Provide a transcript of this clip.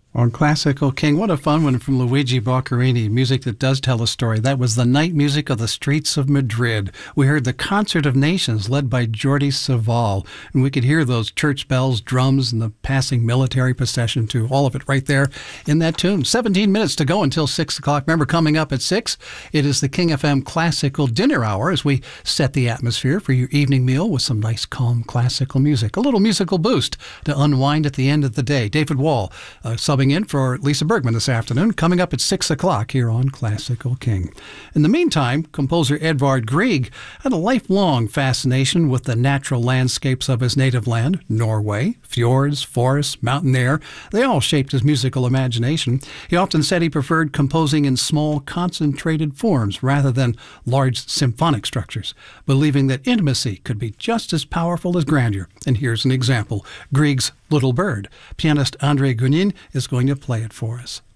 On Classical King, what a fun one from Luigi Boccherini, music that does tell a story. That was the night music of the streets of Madrid. We heard the Concert of Nations led by Jordi Savall, and we could hear those church bells, drums, and the passing military procession too. All of it right there in that tune. 17 minutes to go until 6 o'clock. Remember, coming up at 6, it is the King FM Classical Dinner Hour as we set the atmosphere for your evening meal with some nice, calm classical music. A little musical boost to unwind at the end of the day. David Wall, subbing in for Lisa Bergman this afternoon, coming up at 6 o'clock here on Classical King. In the meantime, composer Edvard Grieg had a lifelong fascination with the natural landscapes of his native land, Norway. Fjords, forests, mountain air, they all shaped his musical imagination. He often said he preferred composing in small, concentrated forms rather than large symphonic structures, believing that intimacy could be just as powerful as grandeur. And here's an example, Grieg's Little Bird. Pianist André Gunin is going to play it for us.